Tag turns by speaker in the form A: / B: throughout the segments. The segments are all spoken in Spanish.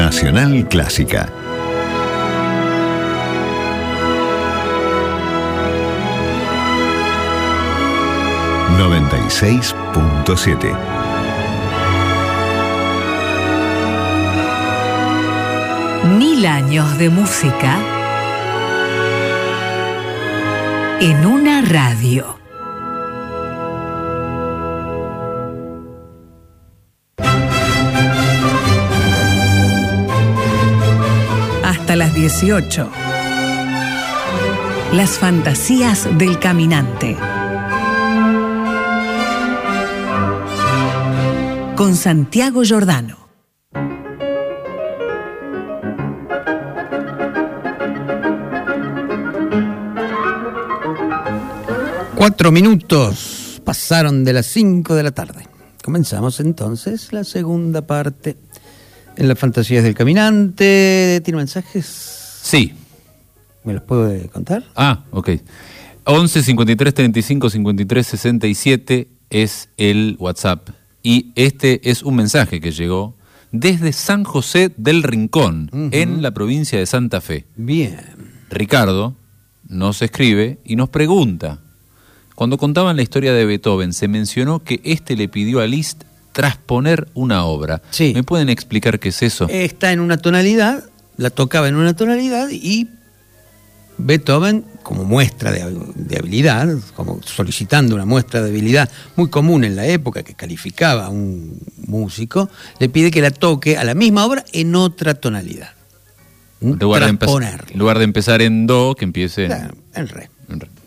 A: Nacional Clásica. ...96.7.
B: Mil años de música en una radio. Hasta las 18. Las fantasías del caminante. Con Santiago Giordano.
C: Cuatro minutos pasaron de las 5 de la tarde. Comenzamos entonces la segunda parte en las fantasías del caminante. ¿Tiene mensajes?
D: Sí.
C: ¿Me los puede contar?
D: Ah, ok. 11 53 35 53 67 es el WhatsApp. Y este es un mensaje que llegó desde San José del Rincón, en la provincia de Santa Fe.
C: Bien.
D: Ricardo nos escribe y nos pregunta: cuando contaban la historia de Beethoven, se mencionó que éste le pidió a Liszt transponer una obra.
C: Sí.
D: ¿Me pueden explicar qué es eso?
C: Está en una tonalidad, la tocaba en una tonalidad y Beethoven, como muestra de habilidad, como solicitando una muestra de habilidad muy común en la época que calificaba a un músico, le pide que la toque a la misma obra en otra tonalidad.
D: En lugar de empezar en do, que empiece
C: en re.
D: En re.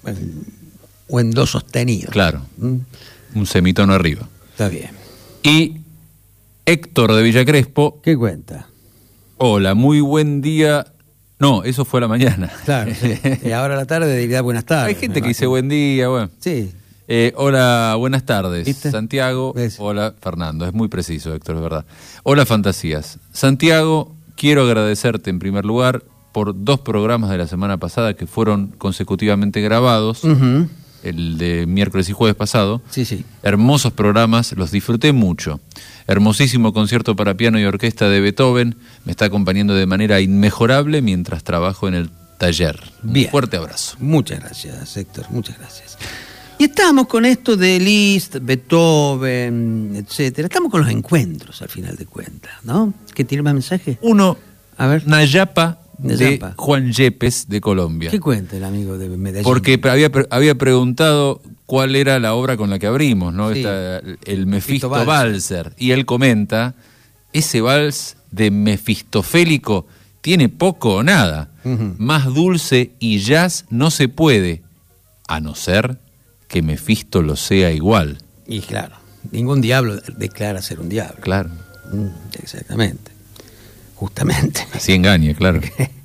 C: O en do sostenido.
D: Claro, un semitono arriba.
C: Está bien.
D: Y Héctor de Villa Crespo.
C: ¿Qué cuenta?
D: Hola, muy buen día. No, eso fue a la mañana.
C: Claro, sí. Y ahora a la tarde diría buenas tardes.
D: Hay gente que dice buen día, bueno.
C: Sí.
D: Hola, buenas tardes.
C: ¿Viste?
D: Santiago.
C: ¿Ves?
D: Hola, Fernando. Es muy preciso, Héctor, es verdad. Hola, fantasías. Santiago, quiero agradecerte en primer lugar por 2 programas de la semana pasada que fueron consecutivamente grabados. El de miércoles y jueves pasado.
C: Sí, sí.
D: Hermosos programas, los disfruté mucho. Hermosísimo concierto para piano y orquesta de Beethoven. Me está acompañando de manera inmejorable mientras trabajo en el taller.
C: Bien.
D: Un fuerte abrazo.
C: Muchas gracias, Héctor, muchas gracias. Y estamos con esto de Liszt, Beethoven, etcétera. Estamos con los encuentros, al final de cuentas, ¿no? ¿Qué tiene más mensaje?
D: Uno,
C: a ver.
D: Nayapa de Juan Yepes de Colombia.
C: ¿Qué cuenta el amigo de Medellín?
D: Porque había preguntado cuál era la obra con la que abrimos, ¿no?
C: Sí.
D: El Mefisto Valser. Y él comenta, ese vals de mefistofélico tiene poco o nada. Más dulce y jazz no se puede, a no ser que Mefisto lo sea igual.
C: Y claro, ningún diablo declara ser un diablo.
D: Claro.
C: Exactamente. Justamente.
D: Así engaña, claro.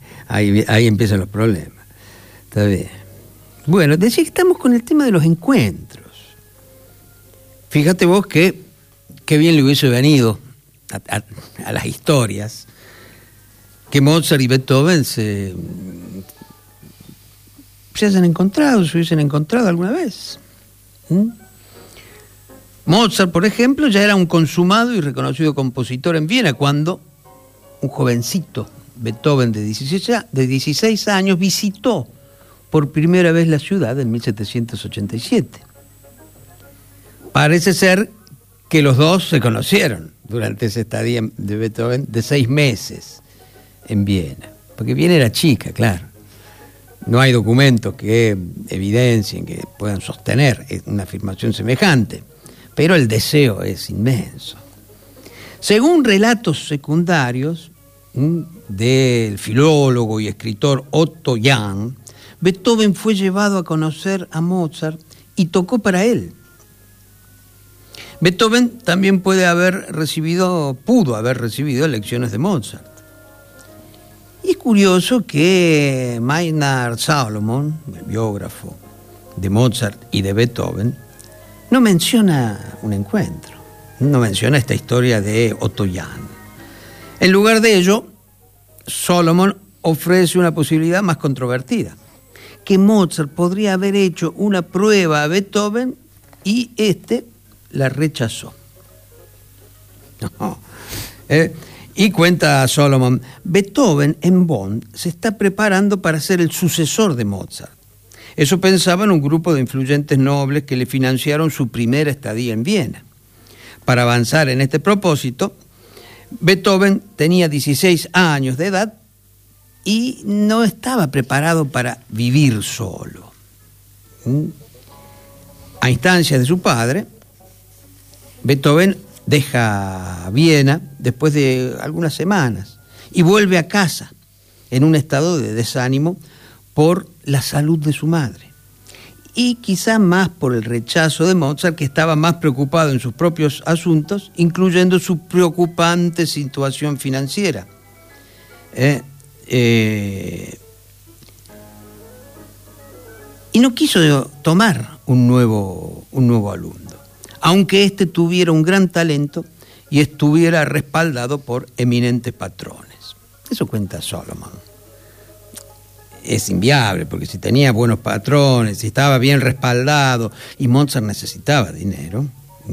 C: Ahí empiezan los problemas. Está bien. Bueno, decía que estamos con el tema de los encuentros. Fíjate vos que bien le hubiese venido a las historias que Mozart y Beethoven se hubiesen encontrado alguna vez. Mozart, por ejemplo, ya era un consumado y reconocido compositor en Viena cuando un jovencito, Beethoven, de 16 años, visitó por primera vez la ciudad en 1787. Parece ser que los dos se conocieron durante esa estadía de Beethoven de 6 meses en Viena, porque Viena era chica, claro. No hay documentos que evidencien, que puedan sostener una afirmación semejante, pero el deseo es inmenso. Según relatos secundarios del filólogo y escritor Otto Jahn, Beethoven fue llevado a conocer a Mozart y tocó para él. Beethoven también pudo haber recibido lecciones de Mozart. Y es curioso que Maynard Salomon, el biógrafo de Mozart y de Beethoven, no menciona un encuentro, no menciona esta historia de Otto Jahn. En lugar de ello, Salomon ofrece una posibilidad más controvertida, que Mozart podría haber hecho una prueba a Beethoven y éste la rechazó. Y cuenta Solomon, Beethoven en Bonn se está preparando para ser el sucesor de Mozart. Eso pensaban un grupo de influyentes nobles que le financiaron su primera estadía en Viena. Para avanzar en este propósito, Beethoven tenía 16 años de edad y no estaba preparado para vivir solo. A instancias de su padre, Beethoven deja Viena después de algunas semanas y vuelve a casa en un estado de desánimo por la salud de su madre y quizá más por el rechazo de Mozart, que estaba más preocupado en sus propios asuntos, incluyendo su preocupante situación financiera. Y no quiso tomar un nuevo alumno, aunque éste tuviera un gran talento y estuviera respaldado por eminentes patrones. Eso cuenta Solomon. Es inviable, porque si tenía buenos patrones, si estaba bien respaldado, y Mozart necesitaba dinero,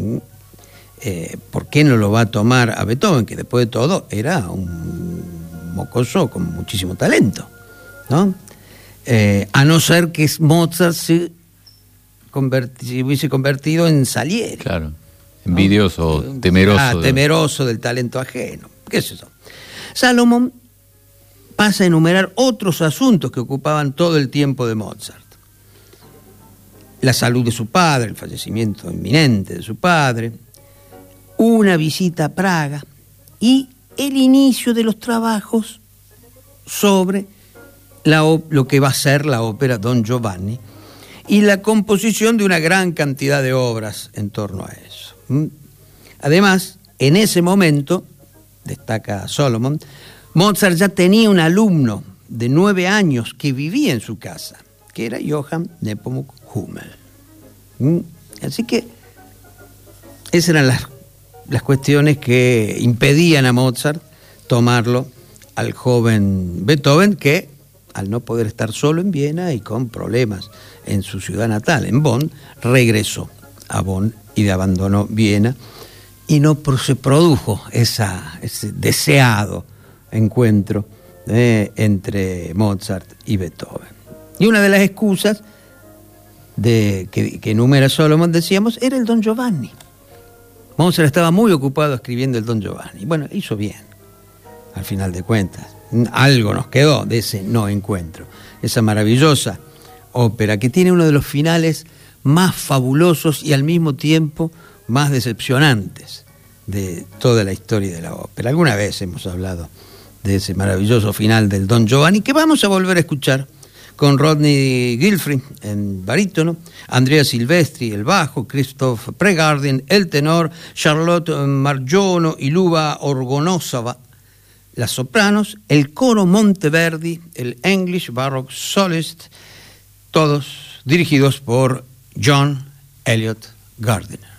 C: ¿por qué no lo va a tomar a Beethoven, que después de todo era un mocoso con muchísimo talento, ¿no? A no ser que Mozart se hubiese convertido en Salieri.
D: Claro, envidioso, ¿no? Temeroso.
C: Temeroso del talento ajeno. ¿Qué es eso? Salomón pasa a enumerar otros asuntos que ocupaban todo el tiempo de Mozart. La salud de su padre, el fallecimiento inminente de su padre, una visita a Praga y el inicio de los trabajos sobre lo que va a ser la ópera Don Giovanni y la composición de una gran cantidad de obras en torno a eso. Además, en ese momento, destaca Solomon, Mozart ya tenía un alumno de 9 años que vivía en su casa, que era Johann Nepomuk Hummel. Así que esas eran las cuestiones que impedían a Mozart tomarlo al joven Beethoven, que al no poder estar solo en Viena y con problemas en su ciudad natal, en Bonn, regresó a Bonn y abandonó Viena y no se produjo ese deseado encuentro entre Mozart y Beethoven. Y una de las excusas que enumera Solomon, decíamos, era el Don Giovanni. Mozart estaba muy ocupado escribiendo el Don Giovanni. Bueno, hizo bien, al final de cuentas. Algo nos quedó de ese no encuentro. Esa maravillosa ópera que tiene uno de los finales más fabulosos y al mismo tiempo más decepcionantes de toda la historia de la ópera. Alguna vez hemos hablado de ese maravilloso final del Don Giovanni, que vamos a volver a escuchar con Rodney Gilfrey en barítono, Andrea Silvestri el bajo, Christoph Pregarden el tenor, Charlotte Margiono y Luba Orgonosova las sopranos, el coro Monteverdi, el English Baroque Solist, todos dirigidos por John Eliot Gardiner.